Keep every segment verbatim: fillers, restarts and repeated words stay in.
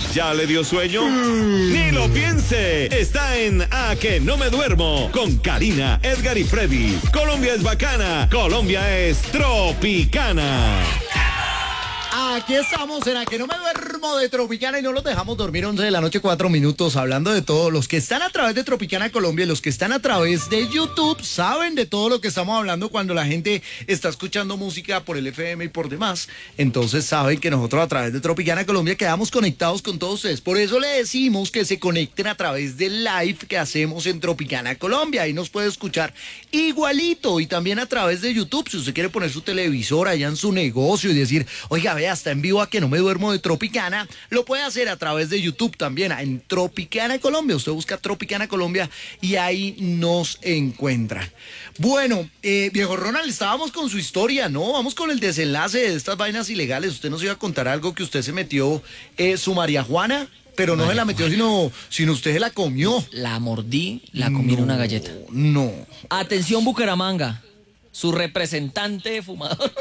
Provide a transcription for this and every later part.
¿Ya le dio sueño? Ni lo piense. Está en A Que No Me Duermo con Karina, Edgar y Freddy. Colombia es bacana. Colombia es tropicana. Aquí estamos en A Que No Me Duermo de Tropicana y no los dejamos dormir. Once de la noche, cuatro minutos, hablando de todo. Los que están a través de Tropicana Colombia y los que están a través de YouTube saben de todo lo que estamos hablando cuando la gente está escuchando música por el F M y por demás. Entonces saben que nosotros a través de Tropicana Colombia quedamos conectados con todos ustedes. Por eso le decimos que se conecten a través del live que hacemos en Tropicana Colombia. Ahí nos puede escuchar igualito y también a través de YouTube. Si usted quiere poner su televisor allá en su negocio y decir, oiga, vea, está en vivo A Que No Me Duermo de Tropicana, lo puede hacer a través de YouTube también, en Tropicana Colombia. Usted busca Tropicana Colombia y ahí nos encuentra. Bueno, eh, viejo Ronald, estábamos con su historia, ¿no? Vamos con el desenlace de estas vainas ilegales. Usted nos iba a contar algo que usted se metió, eh, su marihuana, pero no se la metió, sino, sino usted se la comió. La mordí, la comí en No, una galleta. No. Atención, Bucaramanga, su representante fumador.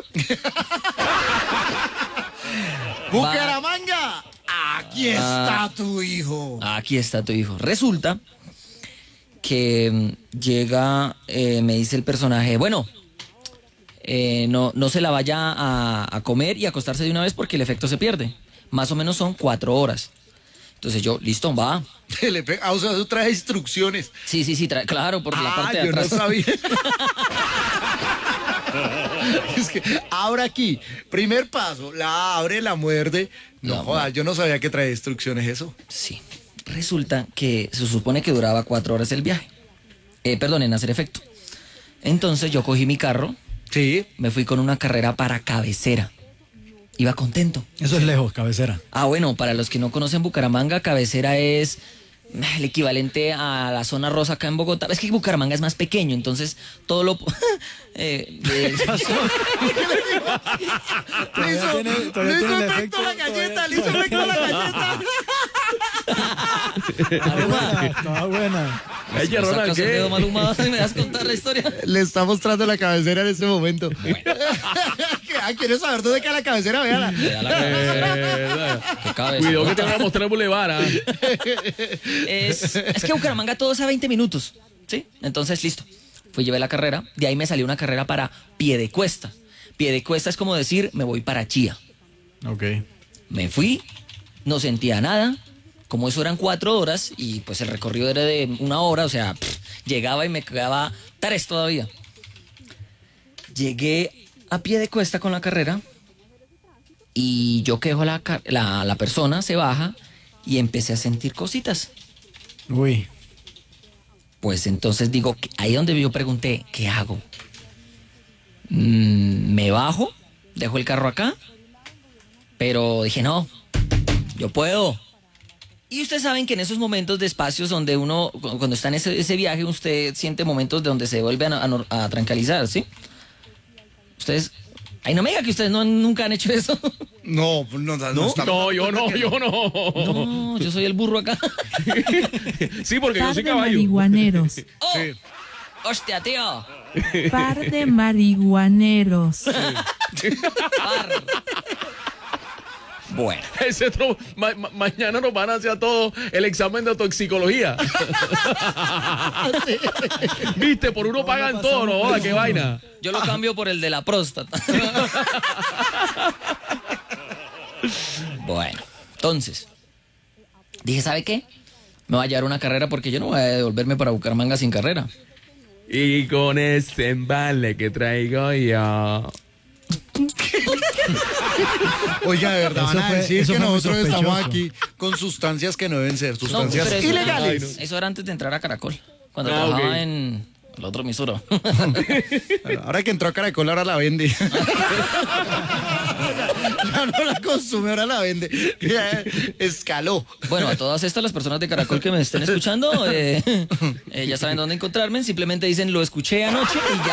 Bucaramanga, aquí está Ah. tu hijo. Aquí está tu hijo. Resulta que mm, llega, eh, me dice el personaje, bueno, eh, no, no se la vaya a, a comer y acostarse de una vez porque el efecto se pierde. Más o menos son cuatro horas. Entonces yo, listo, va. Le pe- ah, o sea, eso trae instrucciones. Sí, sí, sí, tra- claro, por la Ah, parte de yo no atrás. sabía. Es que abre aquí, primer paso, la abre, la muerde. No La jodas, yo no sabía que traía instrucciones eso. Sí. Resulta que se supone que duraba cuatro horas el viaje. Eh, perdón, en hacer efecto. Entonces yo cogí mi carro, Sí. me fui con una carrera para Cabecera. Iba contento. Eso es lejos, Cabecera. Ah, bueno, para los que no conocen Bucaramanga, Cabecera es el equivalente a la zona rosa acá en Bogotá. Es que Bucaramanga es más pequeño, entonces todo lo... eh, eh, Le hizo, tiene- todavía le hizo tiene el efecto efecto, la galleta, todavía- le hizo efecto la galleta. Estaba buena, estaba buena. Ay, me Ronald, sacas el ¿qué? dedo mal humado y me das contar la historia. Le está mostrando la cabecera en este momento. Ah, ¿quieres saber dónde queda la cabecera? Véala. Ya la Eh, que cabeza, Cuidado que bota. te van a mostrar el bulevar. ¿Ah? Es, es que Bucaramanga todo es a veinte minutos, ¿sí? Entonces, listo. Fui, llevé la carrera. De ahí me salió una carrera para Piedecuesta. Piedecuesta es como decir, me voy para Chía. Ok. Me fui, no sentía nada. Como eso eran cuatro horas y pues el recorrido era de una hora, o sea, pff, llegaba y me quedaba tres todavía. Llegué a Piedecuesta con la carrera y yo quejo la, ca- la, la persona, se baja y empecé a sentir cositas. Uy. Pues entonces digo, ahí donde yo pregunté, ¿qué hago? Mm, me bajo, dejo el carro acá, pero dije, no, yo puedo. Y ustedes saben que en esos momentos de espacios donde uno, cu- cuando está en ese, ese viaje, usted siente momentos de donde se vuelve a, a- a tranquilizar, ¿sí? Ustedes, ay, no me diga que ustedes no, nunca han hecho eso. No, no, no, No, estamos- no, yo no, yo no. No, yo soy el burro acá. Sí, porque yo Par soy de caballo. marihuaneros. ¡Oh! ¡Hostia, tío! Par de marihuaneros. Par. Bueno. Ese otro, ma- ma- mañana nos van a hacer a todos el examen de toxicología. Viste, por uno pagan todo, no joda, qué vaina. Yo lo cambio por el de la próstata. Bueno, entonces, dije, ¿sabe qué? Me voy a llevar una carrera porque yo no voy a devolverme para Bucaramanga sin carrera. Y con ese embale que traigo yo. Oiga, de verdad, Eso van a fue- decir eso que fue muy nosotros estamos sospechoso. aquí con sustancias que no deben ser, No, sustancias pero eso, ilegales. Eso, eso era antes de entrar a Caracol, cuando Ah, trabajaba ok. en el otro emisora. Bueno, ahora que entró a Caracol, ahora la vende. Ya no la consume, ahora la vende. Ya escaló. Bueno, a todas estas las personas de Caracol que me estén escuchando, eh, eh, ya saben dónde encontrarme. Simplemente dicen, lo escuché anoche y ya.